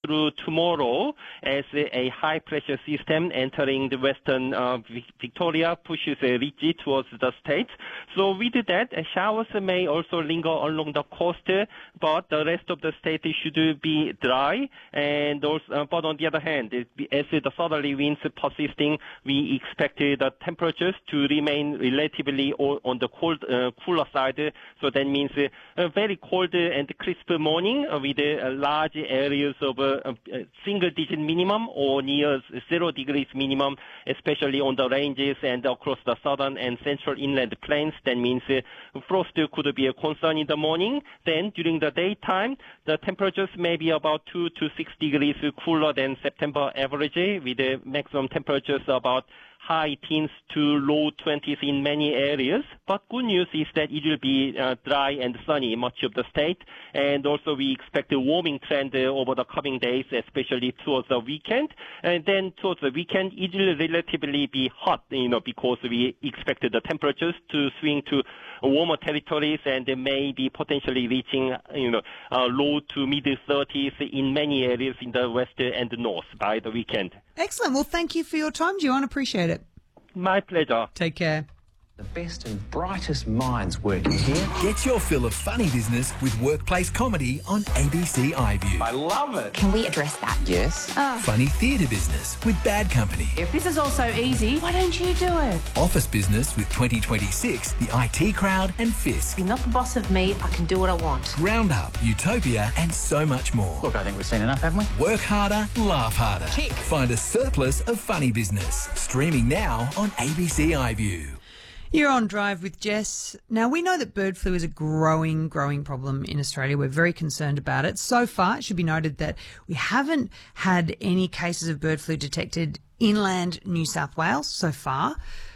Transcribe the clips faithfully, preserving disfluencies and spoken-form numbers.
through tomorrow as a high-pressure system entering the western uh, Victoria pushes a ridge towards the state. So with that, showers may also linger along the coast, but the rest of the state should be dry. And also, uh, but on the other hand, as the southerly winds persisting, we expect the temperatures to remain relatively on the cold, uh, cooler side. So that means a very cold and crisp morning with large areas of a single-digit minimum or near zero degrees minimum, especially on the ranges and across the southern and central inland plains. That means frost could be a concern in the morning. Then during the daytime, the temperatures may be about two to six degrees cooler than September average, with the maximum temperatures about high teens to low twenties in many areas. But good news is that it will be uh, dry and sunny in much of the state. And also we expect a warming trend uh, over the coming days, especially towards the weekend. And then towards the weekend, it will relatively be hot, you know, because we expect the temperatures to swing to warmer territories and they may be potentially reaching, you know, uh, low to mid thirties in many areas in the west and the north by the weekend. Excellent. Well, thank you for your time, Juan. Appreciate it. My pleasure. Take care. The best and brightest minds working here. Get your fill of funny business with workplace comedy on A B C iView. I love it. Can we address that? Yes. Oh. Funny theatre business with Bad Company. If this is all so easy, why don't you do it? Office business with twenty twenty-six, the I T Crowd and Fisk. You're not the boss of me. I can do what I want. Round Up, Utopia and so much more. Look, I think we've seen enough, haven't we? Work harder, laugh harder. Tick. Find a surplus of funny business. Streaming now on A B C iView. You're on Drive with Jess. Now, we know that bird flu is a growing, growing problem in Australia. We're very concerned about it. So far, it should be noted that we haven't had any cases of bird flu detected inland New South Wales so far.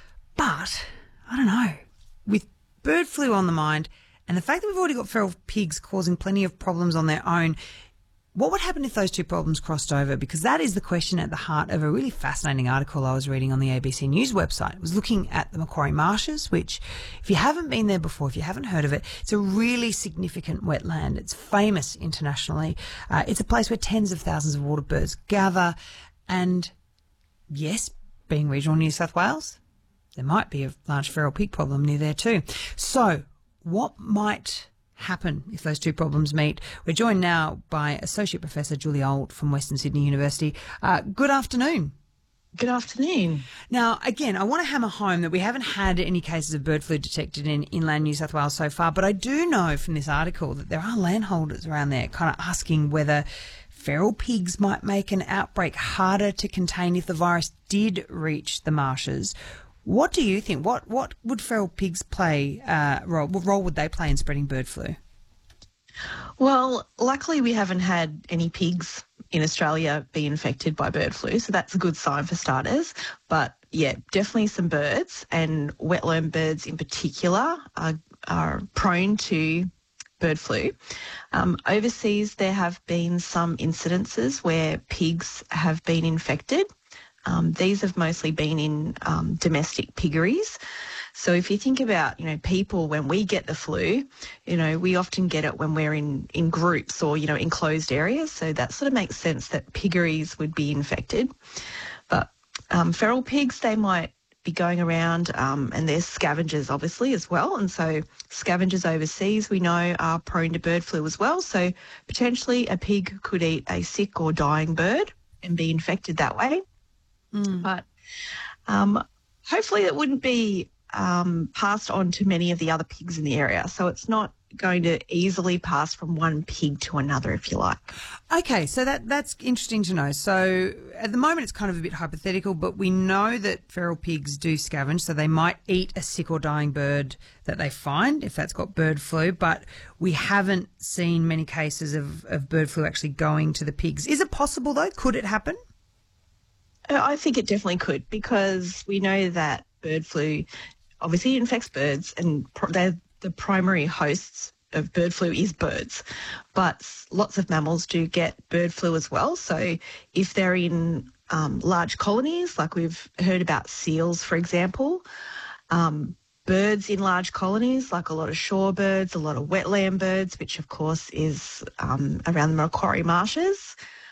But, I don't know, with bird flu on the mind and the fact that we've already got feral pigs causing plenty of problems on their own, what would happen if those two problems crossed over? Because that is the question at the heart of a really fascinating article I was reading on the A B C News website. It was looking at the Macquarie Marshes, which, if you haven't been there before, if you haven't heard of it, it's a really significant wetland. It's famous internationally. Uh, it's a place where tens of thousands of water birds gather. And yes, being regional New South Wales, there might be a large feral pig problem near there too. So what might happen if those two problems meet? We're joined now by Associate Professor Julie Auld from Western Sydney University. Uh, good afternoon. Good afternoon. Now, again, I want to hammer home that we haven't had any cases of bird flu detected in inland New South Wales so far, but I do know from this article that there are landholders around there kind of asking whether feral pigs might make an outbreak harder to contain if the virus did reach the marshes. What do you think? What what would feral pigs play, uh, role, what role would they play in spreading bird flu? Well, luckily we haven't had any pigs in Australia be infected by bird flu, so that's a good sign for starters. But yeah, definitely some birds, and wetland birds in particular are, are prone to bird flu. Um, overseas there have been some incidences where pigs have been infected. Um, these have mostly been in um, domestic piggeries. So if you think about, you know, people, when we get the flu, you know, we often get it when we're in, in groups or, you know, enclosed areas. So that sort of makes sense that piggeries would be infected. But um, feral pigs, they might be going around um, and they're scavengers, obviously, as well. And so scavengers overseas, we know, are prone to bird flu as well. So potentially a pig could eat a sick or dying bird and be infected that way. Mm. But um, hopefully it wouldn't be um, passed on to many of the other pigs in the area. So it's not going to easily pass from one pig to another, if you like. Okay, so that that's interesting to know. So at the moment it's kind of a bit hypothetical, but we know that feral pigs do scavenge, so they might eat a sick or dying bird that they find if that's got bird flu, but we haven't seen many cases of, of bird flu actually going to the pigs. Is it possible, though? Could it happen? I think it definitely could, because we know that bird flu obviously infects birds, and they're the primary hosts of bird flu is birds. But lots of mammals do get bird flu as well. So if they're in um, large colonies, like we've heard about seals, for example, um, birds in large colonies, like a lot of shorebirds, a lot of wetland birds, which of course is um, around the Macquarie Marshes,